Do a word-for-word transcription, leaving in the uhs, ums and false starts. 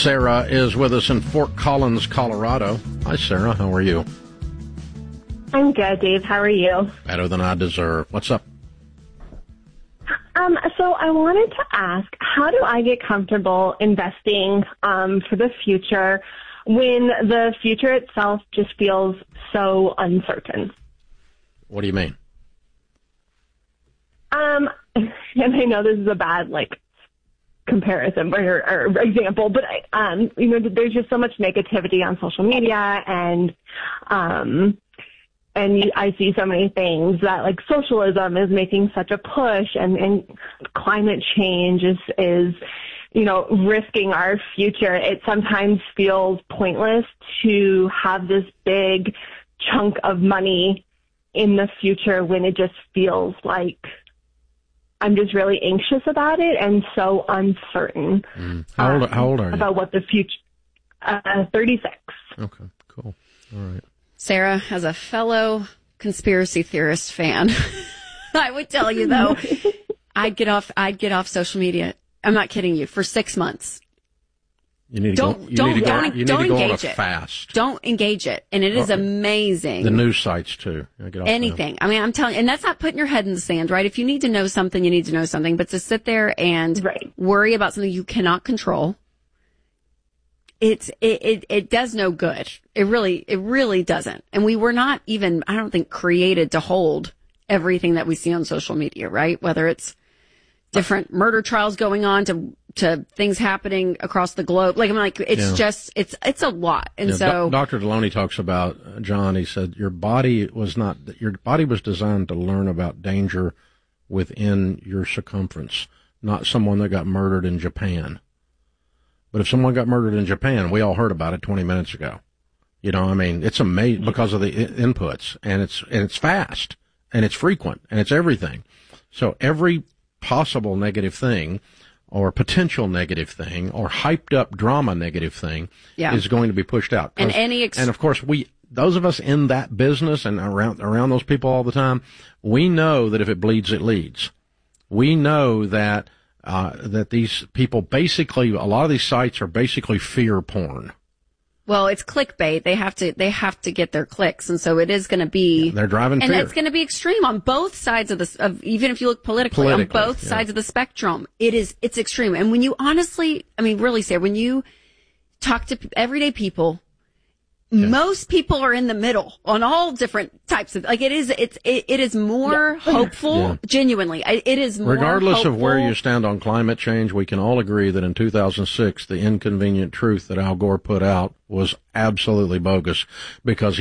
Sarah is with us in Fort Collins, Colorado. Hi, Sarah. How are you? I'm good, Dave. How are you? Better than I deserve. What's up? Um, so I wanted to ask, how do I get comfortable investing um, for the future when the future itself just feels so uncertain? What do you mean? Um, and I know this is a bad, like, comparison or, or example, but, I, um, you know, there's just so much negativity on social media, and, um, and you, I see so many things that, like, socialism is making such a push, and, and climate change is, is, you know, risking our future. It sometimes feels pointless to have this big chunk of money in the future when it just feels like I'm just really anxious about it and so uncertain. Mm. How old? Um, how old are you? About what the future. Uh, thirty-six. Okay, cool. All right. Sarah, as a fellow conspiracy theorist fan, I would tell you though, I'd get off. I'd get off social media. I'm not kidding you. For six months. You need to don't, go. You don't, need to go. don't, You need don't to go on a engage it. fast. Don't engage it, and it is amazing. The news sites too. Yeah, get off Anything. them. I mean, I'm telling you, and that's not putting your head in the sand, right? If you need to know something, you need to know something. But to sit there and right. worry about something you cannot control, it's it, it it does no good. It really it really doesn't. And we were not even, I don't think, created to hold everything that we see on social media, right? Whether it's different murder trials going on to to things happening across the globe. Like, I'm like, it's yeah. just, it's, it's a lot. And yeah, so. Do- Doctor Deloney talks about, uh, John, he said, your body was not, your body was designed to learn about danger within your circumference, not someone that got murdered in Japan. But if someone got murdered in Japan, we all heard about it twenty minutes ago. You know, I mean, it's amazing because of the I- inputs, and it's, and it's fast, and it's frequent, and it's everything. So every possible negative thing, or potential negative thing, or hyped up drama negative thing, yeah. is going to be pushed out. And any, ex- and of course, we, those of us in that business and around around those people all the time, we know that if it bleeds, it leads. We know that uh that these people basically, a lot of these sites are basically fear porn. Well, it's clickbait. They have to, they have to get their clicks. And so it is going to be, yeah, they're driving and fear. it's going to be extreme on both sides of this, of, even if you look politically, politically on both yeah. sides of the spectrum, it is, it's extreme. And when you honestly, I mean, really say, when you talk to everyday people, yeah. most people are in the middle on all different types of, like, it is, it's, it, it is more yeah. hopeful, yeah. genuinely. It is more Regardless hopeful. of where you stand on climate change, we can all agree that in two thousand six, the inconvenient truth that Al Gore put out was absolutely bogus, because